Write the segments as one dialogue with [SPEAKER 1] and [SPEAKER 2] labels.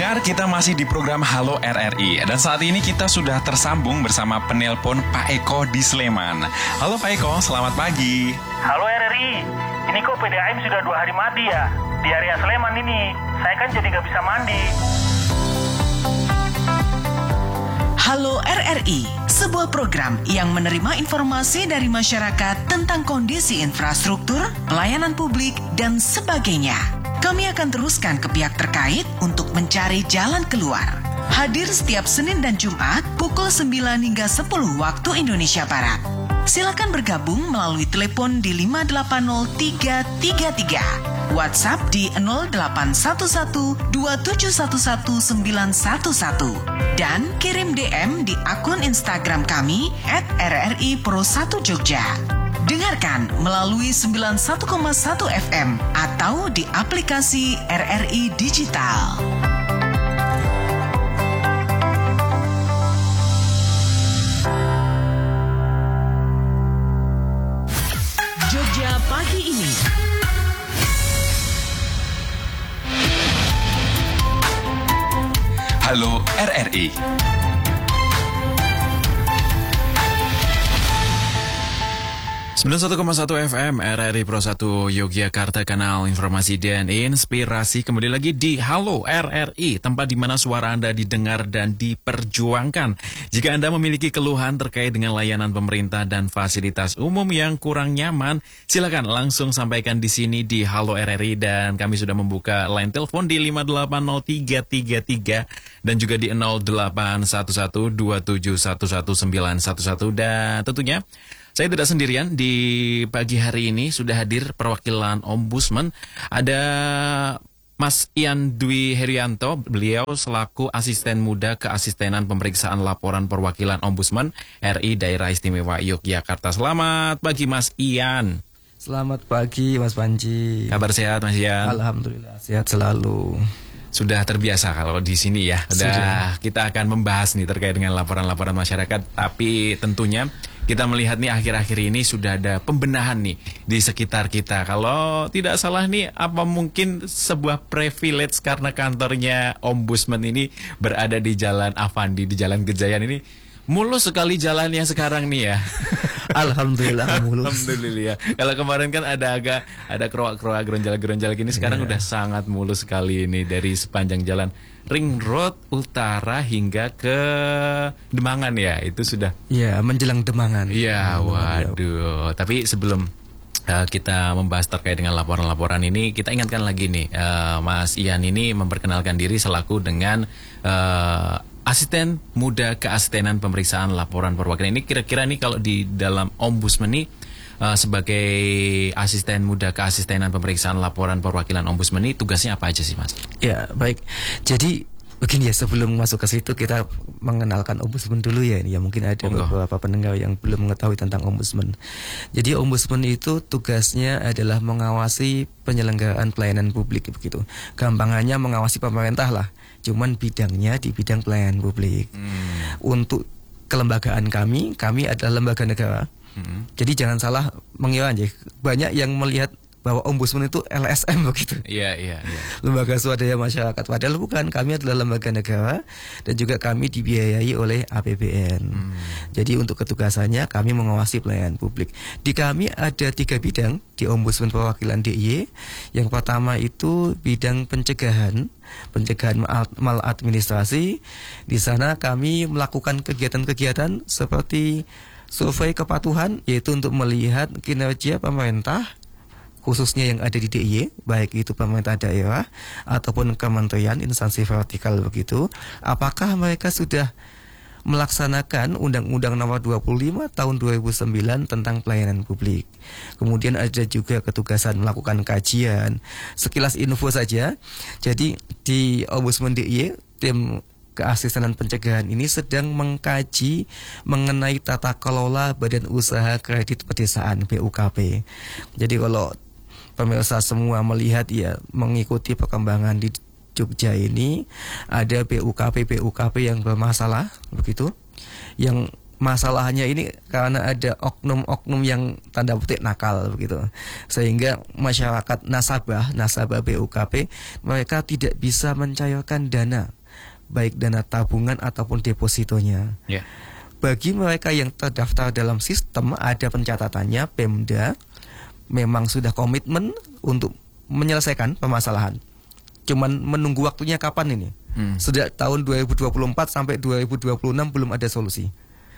[SPEAKER 1] pendengar, kita masih di program Halo RRI. Dan saat ini kita sudah tersambung bersama penelpon Pak Eko di Sleman. Halo Pak Eko, selamat pagi.
[SPEAKER 2] Halo RRI, ini kok PDAM sudah 2 hari mati ya? Di area Sleman ini, saya kan jadi nggak bisa mandi.
[SPEAKER 3] Halo RRI, sebuah program yang menerima informasi dari masyarakat tentang kondisi infrastruktur, pelayanan publik, dan sebagainya. Kami akan teruskan ke pihak terkait untuk mencari jalan keluar. Hadir setiap Senin dan Jumat pukul 9 hingga 10 waktu Indonesia Barat. Silakan bergabung melalui telepon di 580333, WhatsApp di 0811271111, dan kirim DM di akun Instagram kami @rripro1jogja. Dengarkan melalui 91,1 FM atau di aplikasi RRI Digital. Jogja pagi ini.
[SPEAKER 1] Halo RRI. Sembilan 1,1 FM RRI Pro 1 Yogyakarta, kanal informasi dan inspirasi. Kembali lagi di Halo RRI, tempat di mana suara Anda didengar dan diperjuangkan. Jika Anda memiliki keluhan terkait dengan layanan pemerintah dan fasilitas umum yang kurang nyaman, silakan langsung sampaikan di sini di Halo RRI, dan kami sudah membuka line telepon di 580333 dan juga di 081127119111, dan tentunya saya tidak sendirian. Di pagi hari ini sudah hadir perwakilan Ombudsman. Ada Mas Ian Dwi Herianto, beliau selaku asisten muda keasistenan pemeriksaan laporan perwakilan Ombudsman RI Daerah Istimewa Yogyakarta. Selamat pagi Mas Ian.
[SPEAKER 4] Selamat pagi Mas Panji.
[SPEAKER 1] Kabar sehat Mas Ian?
[SPEAKER 4] Alhamdulillah sehat selalu.
[SPEAKER 1] Sudah terbiasa kalau di sini ya. Sudah. Kita akan membahas nih terkait dengan laporan-laporan masyarakat. Tapi tentunya kita melihat nih akhir-akhir ini sudah ada pembenahan nih di sekitar kita. Kalau tidak salah nih, apa mungkin sebuah privilege karena kantornya Ombudsman ini berada di Jalan Avandi, di Jalan Gejayan ini. Mulus sekali jalannya sekarang nih ya.
[SPEAKER 4] Alhamdulillah mulus.
[SPEAKER 1] Alhamdulillah. Kalau kemarin kan ada keroak-keroak, geronjal-geronjal gini, sekarang udah sangat mulus sekali ini dari sepanjang jalan Ring Road Utara hingga ke Demangan ya. Itu sudah.
[SPEAKER 4] Ya, menjelang Demangan.
[SPEAKER 1] Iya, waduh. Tapi sebelum kita membahas terkait dengan laporan-laporan ini, kita ingatkan lagi nih, Mas Ian ini memperkenalkan diri selaku dengan asisten muda keasistenan pemeriksaan laporan perwakilan. Ini kira-kira nih kalau di dalam Ombudsman ini sebagai asisten muda keasistenan pemeriksaan laporan perwakilan Ombudsman ini tugasnya apa aja sih Mas?
[SPEAKER 4] Ya baik, jadi begini ya, sebelum masuk ke situ kita mengenalkan Ombudsman dulu ya. Ya mungkin ada beberapa pendengar yang belum mengetahui tentang Ombudsman. Jadi Ombudsman itu tugasnya adalah mengawasi penyelenggaraan pelayanan publik begitu. Gampangannya mengawasi pemerintah lah. Cuman bidangnya di bidang pelayanan publik. Untuk kelembagaan kami adalah lembaga negara. Jadi jangan salah mengira aja. Banyak yang melihat bahwa Ombudsman itu LSM begitu.
[SPEAKER 1] Iya.
[SPEAKER 4] Lembaga swadaya masyarakat. Padahal bukan, kami adalah lembaga negara dan juga kami dibiayai oleh APBN. Jadi untuk ketugasannya kami mengawasi pelayanan publik. Di kami ada 3 bidang di Ombudsman perwakilan DIY. Yang pertama itu bidang pencegahan maladministrasi. Di sana kami melakukan kegiatan-kegiatan seperti survei kepatuhan, yaitu untuk melihat kinerja pemerintah khususnya yang ada di DIY, baik itu pemerintah daerah ataupun kementerian, instansi vertikal begitu, apakah mereka sudah melaksanakan Undang-Undang Nomor 25 Tahun 2009 tentang pelayanan publik. Kemudian ada juga ketugasan melakukan kajian. Sekilas info saja, jadi di Ombudsman DIY, tim keasistenan pencegahan ini sedang mengkaji mengenai tata kelola Badan Usaha Kredit Pedesaan BUKP. Jadi kalau pemirsa semua melihat ya, mengikuti perkembangan di Jogja ini, ada BUKP yang bermasalah begitu. Yang masalahnya ini karena ada oknum-oknum yang tanda petik nakal begitu. Sehingga masyarakat nasabah BUKP mereka tidak bisa mencairkan dana baik dana tabungan ataupun depositonya.
[SPEAKER 1] Ya.
[SPEAKER 4] Bagi mereka yang terdaftar dalam sistem, ada pencatatannya, Pemda memang sudah komitmen untuk menyelesaikan permasalahan. Cuman menunggu waktunya kapan ini. Sejak tahun 2024 sampai 2026 belum ada solusi.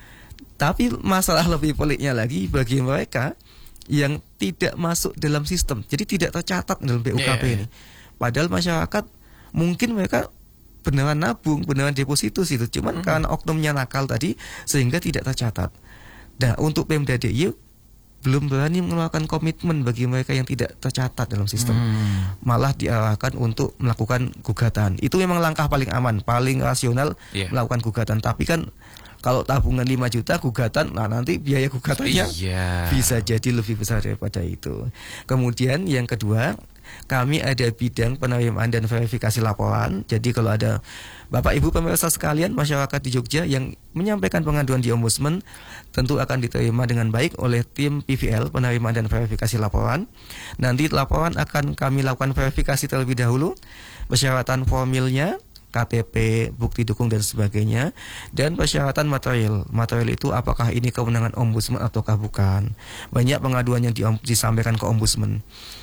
[SPEAKER 4] Tapi masalah lebih peliknya lagi bagi mereka yang tidak masuk dalam sistem, jadi tidak tercatat dalam BUKP ini. Padahal masyarakat mungkin mereka beneran nabung, beneran deposito situ, cuman karena oknumnya nakal tadi sehingga tidak tercatat. Nah, untuk Pemda DIY belum berani mengeluarkan komitmen bagi mereka yang tidak tercatat dalam sistem. Malah diarahkan untuk melakukan gugatan. Itu memang langkah paling aman, paling rasional melakukan gugatan. Tapi kan kalau tabungan 5 juta gugatan, nah nanti biaya gugatannya bisa jadi lebih besar daripada itu. Kemudian yang kedua, kami ada bidang penerimaan dan verifikasi laporan. Jadi kalau ada Bapak Ibu pemirsa sekalian, masyarakat di Jogja yang menyampaikan pengaduan di Ombudsman, tentu akan diterima dengan baik oleh tim PVL, penerimaan dan verifikasi laporan. Nanti laporan akan kami lakukan verifikasi terlebih dahulu, persyaratan formilnya, KTP, bukti dukung dan sebagainya, dan persyaratan material. Material itu apakah ini kewenangan Ombudsman ataukah bukan. Banyak pengaduan yang disampaikan ke Ombudsman.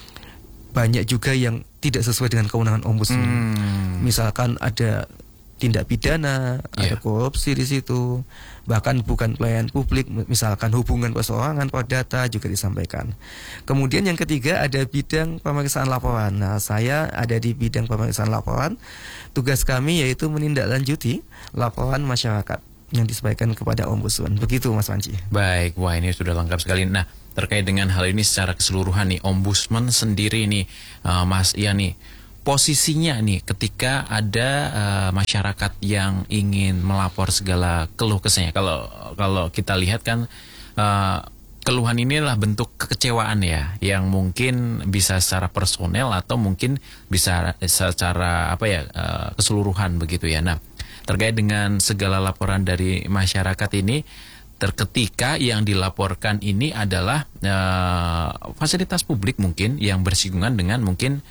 [SPEAKER 4] Banyak juga yang tidak sesuai dengan kewenangan Ombudsman. Misalkan ada tindak pidana, ada korupsi di situ, bahkan bukan pelayanan publik, misalkan hubungan perseorangan, perdata juga disampaikan. Kemudian yang ketiga ada bidang pemeriksaan laporan. Nah, saya ada di bidang pemeriksaan laporan. Tugas kami yaitu menindaklanjuti laporan masyarakat yang disampaikan kepada Ombudsman. Begitu Mas Panji.
[SPEAKER 1] Baik, wah ini sudah lengkap sekali. Nah, terkait dengan hal ini secara keseluruhan nih, Ombudsman sendiri nih, Mas Ian nih, posisinya nih ketika ada masyarakat yang ingin melapor segala keluh kesahnya. Kalau kita lihat kan keluhan ini adalah bentuk kekecewaan ya, yang mungkin bisa secara personel atau mungkin bisa secara keseluruhan begitu ya. Nah, terkait dengan segala laporan dari masyarakat ini, ketika yang dilaporkan ini adalah fasilitas publik mungkin yang bersinggungan dengan mungkin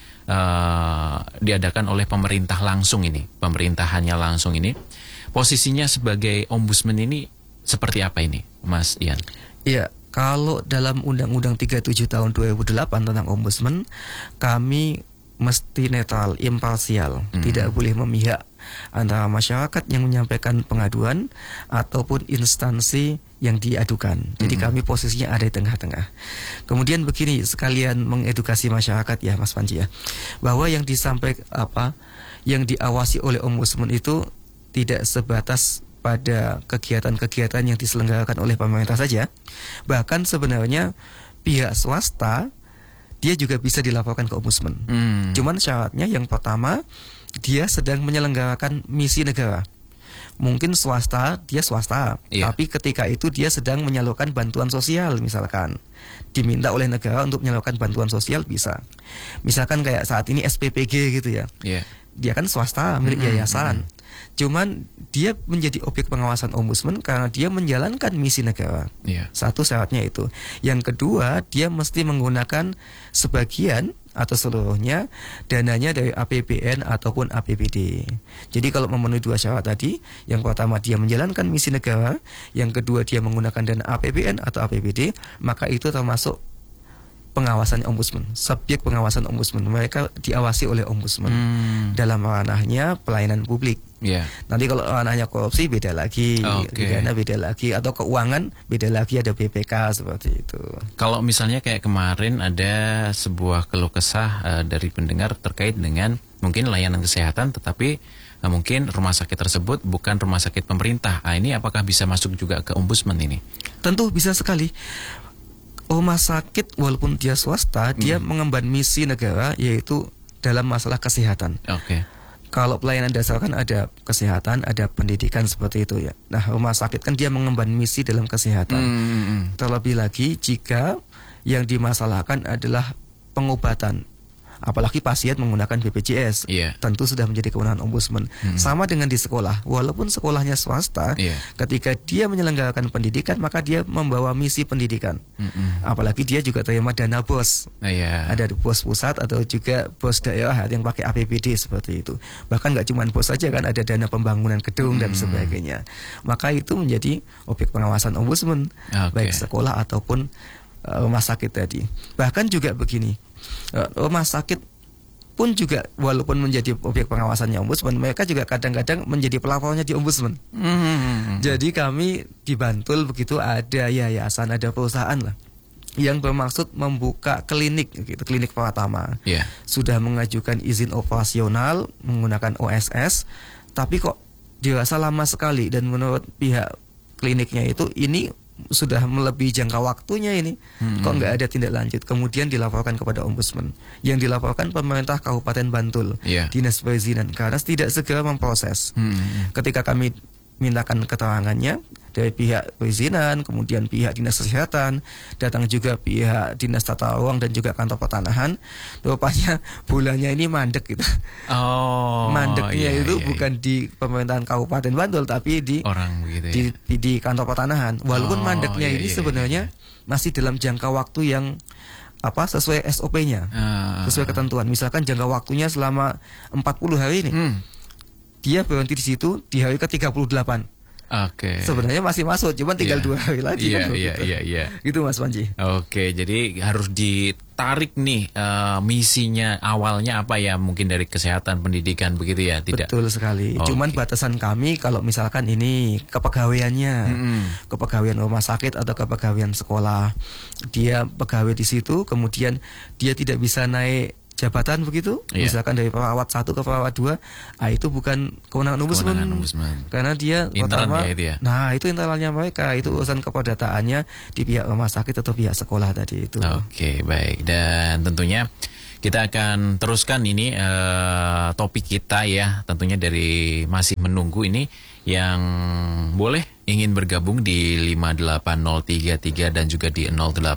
[SPEAKER 1] diadakan oleh pemerintah langsung ini, pemerintahannya langsung ini. Posisinya sebagai Ombudsman ini seperti apa ini, Mas Ian?
[SPEAKER 4] Iya, kalau dalam Undang-Undang 37 tahun 2008 tentang Ombudsman, kami mesti netral, imparsial, tidak boleh memihak antara masyarakat yang menyampaikan pengaduan ataupun instansi yang diadukan. Jadi kami posisinya ada di tengah-tengah. Kemudian begini, sekalian mengedukasi masyarakat ya Mas Panji ya, bahwa yang disampaikan yang diawasi oleh Ombudsman itu tidak sebatas pada kegiatan-kegiatan yang diselenggarakan oleh pemerintah saja. Bahkan sebenarnya pihak swasta dia juga bisa dilaporkan ke Ombudsman. Cuman syaratnya yang pertama, dia sedang menyelenggarakan misi negara. Mungkin swasta, dia swasta, tapi ketika itu dia sedang menyalurkan bantuan sosial misalkan. Diminta oleh negara untuk menyalurkan bantuan sosial bisa. Misalkan kayak saat ini SPPG gitu ya. Dia kan swasta, milik yayasan. Cuman dia menjadi objek pengawasan Ombudsman karena dia menjalankan misi negara. Satu syaratnya itu. Yang kedua, dia mesti menggunakan sebagian atau seluruhnya dananya dari APBN ataupun APBD. Jadi kalau memenuhi dua syarat tadi, yang pertama dia menjalankan misi negara, yang kedua dia menggunakan dana APBN atau APBD, maka itu termasuk pengawasan Ombudsman, subjek pengawasan Ombudsman. Mereka diawasi oleh Ombudsman dalam ranahnya pelayanan publik. Nanti kalau ranahnya korupsi beda lagi, pidana beda lagi, atau keuangan beda lagi, ada BPK seperti itu.
[SPEAKER 1] Kalau misalnya kayak kemarin ada sebuah keluh kesah dari pendengar terkait dengan mungkin layanan kesehatan, tetapi mungkin rumah sakit tersebut bukan rumah sakit pemerintah. Ini apakah bisa masuk juga ke Ombudsman ini? Tentu
[SPEAKER 4] bisa sekali. Rumah sakit walaupun dia swasta, dia mengemban misi negara yaitu dalam masalah kesehatan. Kalau pelayanan dasar kan ada kesehatan, ada pendidikan seperti itu ya. Nah, rumah sakit kan dia mengemban misi dalam kesehatan. Terlebih lagi jika yang dimasalahkan adalah pengobatan apalagi pasien menggunakan BPJS, tentu sudah menjadi kewenangan ombudsman. Sama dengan di sekolah, walaupun sekolahnya swasta, ketika dia menyelenggarakan pendidikan maka dia membawa misi pendidikan. Apalagi dia juga terima dana BOS. Ada BOS pusat atau juga BOS daerah yang pakai APBD seperti itu. Bahkan nggak cuma BOS saja kan, ada dana pembangunan gedung dan sebagainya. Maka itu menjadi objek pengawasan ombudsman, baik sekolah ataupun rumah sakit tadi. Bahkan juga begini, rumah sakit pun juga walaupun menjadi objek pengawasannya ombudsman, mereka juga kadang-kadang menjadi pelapornya di ombudsman. Jadi kami di Bantul begitu ada yayasan, ada perusahaan lah yang bermaksud membuka klinik gitu, klinik Pratama. Sudah mengajukan izin operasional menggunakan OSS, tapi kok dirasa lama sekali, dan menurut pihak kliniknya itu ini sudah melebihi jangka waktunya ini, kok nggak ada tindak lanjut. Kemudian dilaporkan kepada ombudsman, yang dilaporkan pemerintah Kabupaten Bantul, Dinas Perizinan, karena tidak segera memproses. Ketika kami mintakan keterangannya dari pihak perizinan, kemudian pihak dinas kesehatan, datang juga pihak dinas tata ruang dan juga kantor pertanahan, rupanya bulannya ini mandek gitu. Mandeknya itu bukan di pemerintahan Kabupaten Bantul, tapi di orang begitu di kantor pertanahan. Walaupun mandeknya ini sebenarnya masih dalam jangka waktu yang sesuai SOP-nya, sesuai ketentuan. Misalkan jangka waktunya selama 40 hari ini. Dia berhenti di situ di hari ke-38. Sebenarnya masih masuk, cuma tinggal 2 hari lagi. Gitu Mas Panji.
[SPEAKER 1] Jadi harus ditarik nih misinya awalnya apa ya, mungkin dari kesehatan, pendidikan begitu ya, tidak?
[SPEAKER 4] Betul sekali. Cuman batasan kami kalau misalkan ini kepegawaiannya, kepegawaian rumah sakit atau kepegawaian sekolah, dia pegawai di situ, kemudian dia tidak bisa naik jabatan begitu, misalkan dari perawat 1 ke perawat 2, itu bukan kewenangan ombudsman. Karena dia pertama, itu internalnya mereka, itu urusan keperdataannya di pihak rumah sakit atau pihak sekolah tadi itu.
[SPEAKER 1] Baik. Dan tentunya kita akan teruskan ini topik kita ya, tentunya dari masih menunggu ini yang boleh ingin bergabung di 58033 dan juga di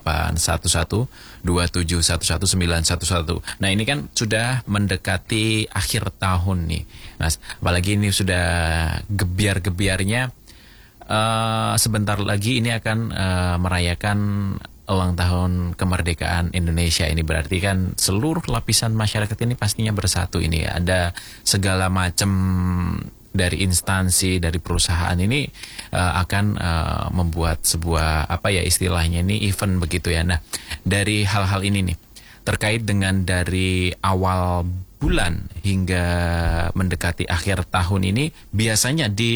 [SPEAKER 1] 081127119111. Nah, ini kan sudah mendekati akhir tahun nih, Mas. Apalagi ini sudah gebiar-gebiarnya sebentar lagi ini akan merayakan ulang tahun kemerdekaan Indonesia. Ini berarti kan seluruh lapisan masyarakat ini pastinya bersatu. Ini ada segala macam dari instansi, dari perusahaan ini akan membuat sebuah istilahnya ini event begitu ya. Nah, dari hal-hal ini nih terkait dengan dari awal bulan hingga mendekati akhir tahun ini, biasanya di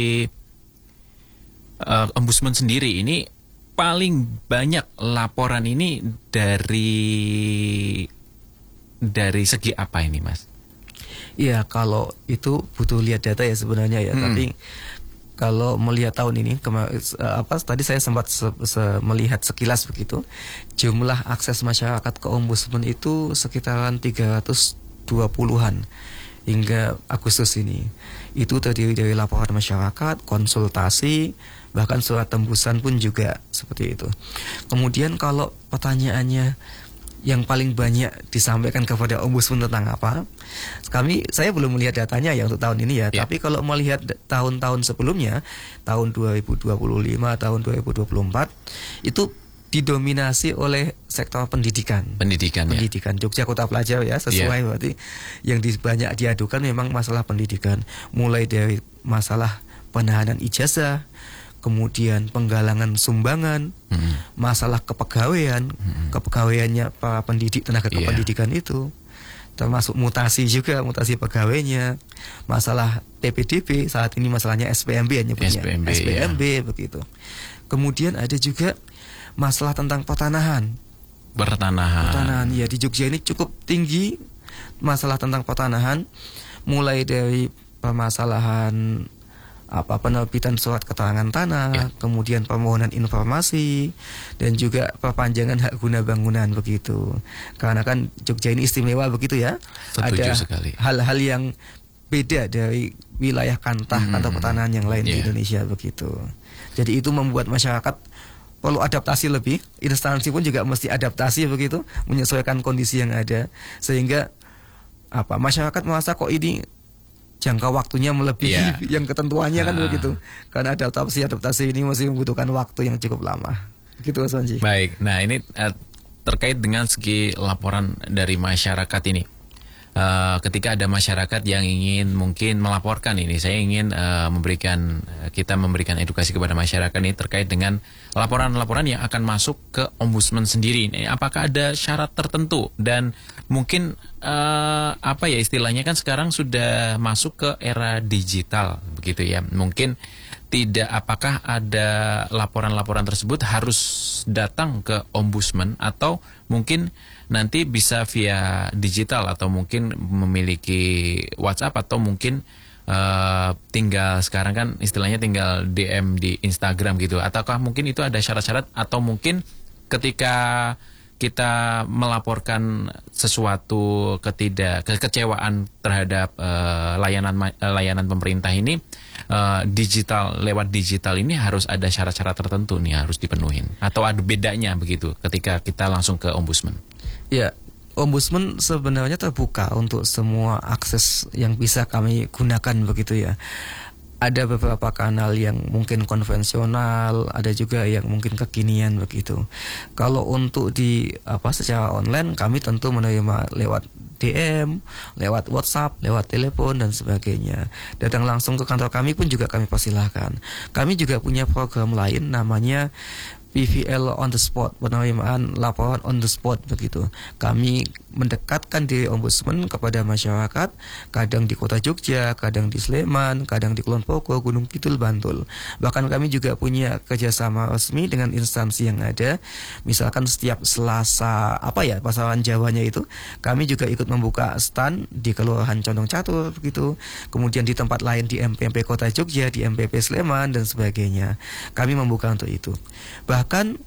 [SPEAKER 1] ombudsman sendiri ini paling banyak laporan ini dari segi apa ini, Mas?
[SPEAKER 4] Iya, kalau itu butuh lihat data ya sebenarnya ya. Tapi kalau melihat tahun ini, tadi saya sempat melihat sekilas begitu, jumlah akses masyarakat ke ombudsman itu sekitaran 320-an hingga Agustus ini. Itu terdiri dari laporan masyarakat, konsultasi, bahkan surat tembusan pun juga seperti itu. Kemudian kalau pertanyaannya yang paling banyak disampaikan kepada ombudsman tentang apa, saya belum melihat datanya ya untuk tahun ini ya. Tapi kalau melihat tahun-tahun sebelumnya, tahun 2025, tahun 2024, itu didominasi oleh sektor pendidikan. Pendidikan. Jogja Kota Pelajar ya, sesuai berarti yang banyak diadukan memang masalah pendidikan, mulai dari masalah penahanan ijazah, kemudian penggalangan sumbangan, masalah kepegawaian, kepegawaiannya para pendidik, tenaga kependidikan itu, termasuk mutasi juga, mutasi pegawainya, masalah PPDB, saat ini masalahnya SPMB nyebutnya, SPMB begitu. Kemudian ada juga masalah tentang pertanahan ya, di Jogja ini cukup tinggi masalah tentang pertanahan, mulai dari permasalahan penerbitan surat keterangan tanah, kemudian permohonan informasi, dan juga perpanjangan hak guna bangunan begitu. Karena kan Jogja ini istimewa begitu ya. Ada hal-hal yang beda dari wilayah kantor pertanahan yang lain di Indonesia begitu. Jadi itu membuat masyarakat perlu adaptasi lebih. Instansi pun juga mesti adaptasi begitu, menyesuaikan kondisi yang ada, sehingga masyarakat merasa kok ini jangka waktunya melebihi yang ketentuannya kan begitu. Karena adaptasi ini masih membutuhkan waktu yang cukup lama. Gitu Mas Panji.
[SPEAKER 1] Baik, nah ini terkait dengan segi laporan dari masyarakat ini. Ketika ada masyarakat yang ingin mungkin melaporkan ini, saya ingin kita memberikan edukasi kepada masyarakat ini terkait dengan laporan-laporan yang akan masuk ke ombudsman sendiri. Ini apakah ada syarat tertentu dan mungkin istilahnya kan sekarang sudah masuk ke era digital begitu ya. Mungkin apakah ada laporan-laporan tersebut harus datang ke ombudsman atau mungkin nanti bisa via digital atau mungkin memiliki WhatsApp atau mungkin tinggal sekarang kan istilahnya tinggal DM di Instagram gitu, ataukah mungkin itu ada syarat-syarat atau mungkin ketika kita melaporkan sesuatu kekecewaan terhadap layanan pemerintah ini lewat digital ini harus ada syarat-syarat tertentu nih harus dipenuhin atau ada bedanya begitu ketika kita langsung ke ombudsman?
[SPEAKER 4] Ya, ombudsman sebenarnya terbuka untuk semua akses yang bisa kami gunakan begitu ya. Ada beberapa kanal yang mungkin konvensional, ada juga yang mungkin kekinian begitu. Kalau untuk secara online kami tentu menerima lewat DM, lewat WhatsApp, lewat telepon dan sebagainya. Datang langsung ke kantor kami pun juga kami persilahkan. Kami juga punya program lain namanya PVL on the spot, penerimaan laporan on the spot begitu. Kami mendekatkan diri ombudsman kepada masyarakat, kadang di Kota Jogja, kadang di Sleman, kadang di Kulon Progo, Gunung Kidul, Bantul. Bahkan kami juga punya kerjasama resmi dengan instansi yang ada. Misalkan setiap Selasa pasaran Jawanya itu, kami juga ikut membuka stand di Kelurahan Condong Catur begitu. Kemudian di tempat lain di MPP Kota Jogja, di MPP Sleman dan sebagainya. Kami membuka untuk itu. Bahkan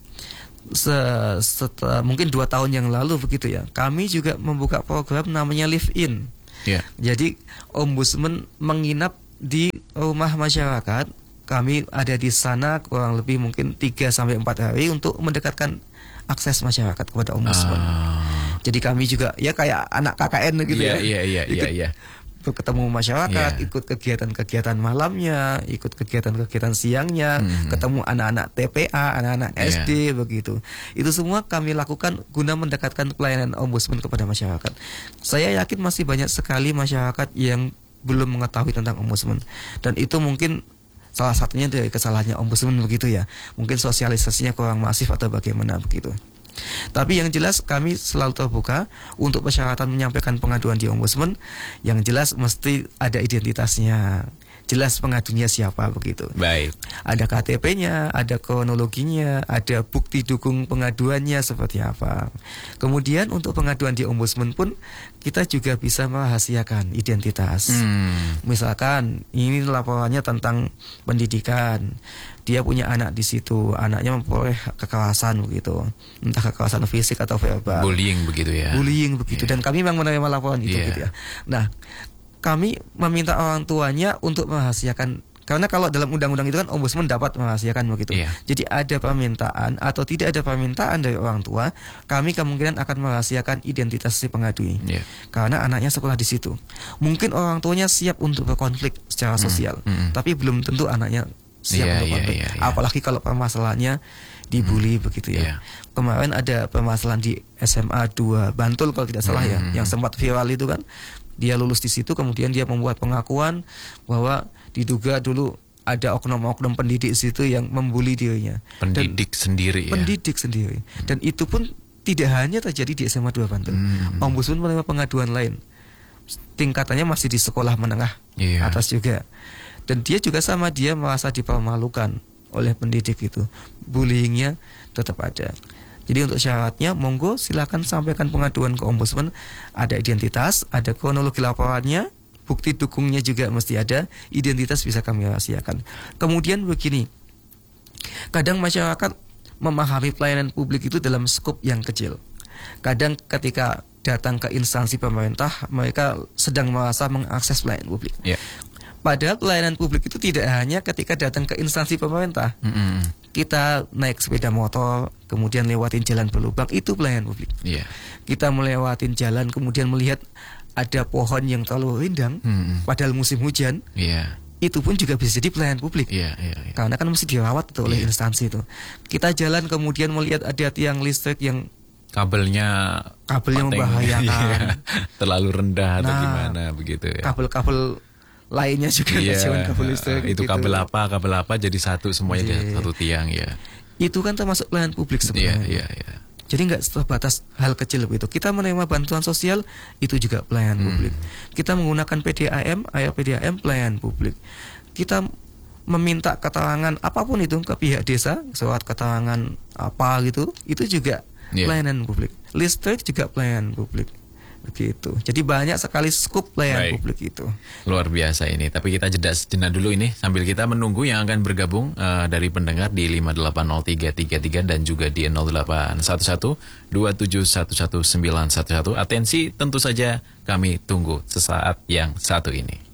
[SPEAKER 4] mungkin 2 tahun yang lalu begitu ya, kami juga membuka program namanya Live In. Jadi ombudsman menginap di rumah masyarakat. Kami ada di sana kurang lebih mungkin 3-4 hari untuk mendekatkan akses masyarakat kepada ombudsman. Jadi kami juga ya kayak anak KKN gitu
[SPEAKER 1] Iya.
[SPEAKER 4] Ketemu masyarakat, ikut kegiatan-kegiatan malamnya, ikut kegiatan-kegiatan siangnya, ketemu anak-anak TPA, anak-anak SD begitu. Itu semua kami lakukan guna mendekatkan pelayanan ombudsman kepada masyarakat. Saya yakin masih banyak sekali masyarakat yang belum mengetahui tentang ombudsman, dan itu mungkin salah satunya dari kesalahannya ombudsman begitu ya. Mungkin sosialisasinya kurang masif atau bagaimana begitu. Tapi yang jelas kami selalu terbuka untuk persyaratan menyampaikan pengaduan di ombudsman. Yang jelas mesti ada identitasnya, jelas pengadunya siapa begitu.
[SPEAKER 1] Baik.
[SPEAKER 4] Ada KTP-nya, ada kronologinya, ada bukti dukung pengaduannya seperti apa. Kemudian untuk pengaduan di ombudsman pun kita juga bisa merahasiakan identitas. Misalkan ini laporannya tentang pendidikan. Dia punya anak di situ, anaknya memperoleh kekerasan begitu, entah kekerasan fisik atau verbal.
[SPEAKER 1] Bullying begitu ya.
[SPEAKER 4] Bullying begitu. Dan kami memang menerima laporan itu gitu ya. Nah, kami meminta orang tuanya untuk merahasiakan, karena kalau dalam undang-undang itu kan ombudsman dapat merahasiakan begitu. Jadi ada permintaan atau tidak ada permintaan dari orang tua, kami kemungkinan akan merahasiakan identitas si pengadui. Karena anaknya sekolah di situ. Mungkin orang tuanya siap untuk berkonflik secara sosial, tapi belum tentu anaknya siap untuk konflik. Apalagi kalau permasalahannya dibully begitu ya. Kemarin ada permasalahan di SMA 2 Bantul kalau tidak salah ya, yang sempat viral itu kan. Dia lulus di situ, kemudian dia membuat pengakuan bahwa diduga dulu ada oknum-oknum pendidik situ yang membuli dirinya.
[SPEAKER 1] Pendidik sendiri.
[SPEAKER 4] Dan itu pun tidak hanya terjadi di SMA 2 Bantul. Ombudsman menerima pengaduan lain. Tingkatannya masih di sekolah menengah atas juga. Dan dia juga sama, dia merasa dipermalukan oleh pendidik itu. Bullyingnya tetap ada. Jadi untuk syaratnya, monggo silakan sampaikan pengaduan ke ombudsman. Ada identitas, ada kronologi laporannya, bukti dukungnya juga mesti ada, identitas bisa kami rahasiakan. Kemudian begini, kadang masyarakat memahami pelayanan publik itu dalam skop yang kecil. Kadang ketika datang ke instansi pemerintah, mereka sedang merasa mengakses pelayanan publik. Padahal pelayanan publik itu tidak hanya ketika datang ke instansi pemerintah. Kita naik sepeda motor, kemudian lewatin jalan berlubang, itu pelayanan publik.
[SPEAKER 1] Iya.
[SPEAKER 4] Kita melewatin jalan, kemudian melihat ada pohon yang terlalu rindang, padahal musim hujan,
[SPEAKER 1] Iya.
[SPEAKER 4] itu pun juga bisa jadi pelayanan publik.
[SPEAKER 1] Iya.
[SPEAKER 4] Karena kan mesti dirawat tuh oleh instansi itu. Kita jalan kemudian melihat ada tiang listrik yang
[SPEAKER 1] Kabelnya pateng.
[SPEAKER 4] membahayakan.
[SPEAKER 1] Iya. Terlalu rendah atau
[SPEAKER 4] Nah,
[SPEAKER 1] gimana begitu ya.
[SPEAKER 4] Kabel-kabel lainnya juga
[SPEAKER 1] Iya,
[SPEAKER 4] cuman kabel listrik
[SPEAKER 1] itu
[SPEAKER 4] gitu.
[SPEAKER 1] kabel apa jadi satu semuanya di
[SPEAKER 4] Iya.
[SPEAKER 1] satu tiang ya.
[SPEAKER 4] Itu kan termasuk pelayanan publik sebenarnya.
[SPEAKER 1] Iya.
[SPEAKER 4] Jadi nggak terbatas hal kecil begitu. Kita menerima bantuan sosial itu juga pelayanan publik. Kita menggunakan PDAM, air PDAM pelayanan publik. Kita meminta keterangan apapun itu ke pihak desa, surat keterangan apa gitu, itu juga pelayanan publik. Listrik juga pelayanan publik. Begitu. Jadi banyak sekali skup pelayanan publik itu.
[SPEAKER 1] Luar biasa ini. Tapi kita jeda sejenak dulu ini sambil kita menunggu yang akan bergabung dari pendengar di 580333 dan juga di 0811 2711911. Atensi, tentu saja kami tunggu sesaat yang satu ini.